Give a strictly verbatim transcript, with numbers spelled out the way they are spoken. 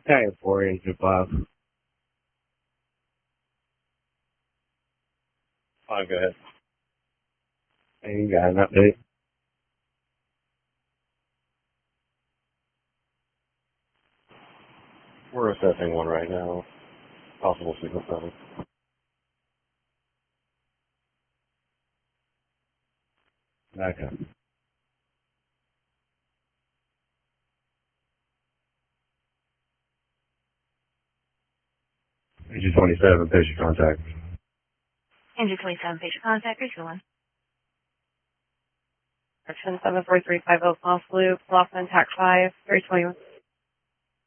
Hey, four into five. Fine, go ahead. Hey, you got an update? We're assessing one right now. Possible signal seven. Back up. Engine twenty-seven, patient contact. Engine twenty-seven, patient contact, reach one. Section seven four three five zero, false loop, lost on tack five, three twenty-one.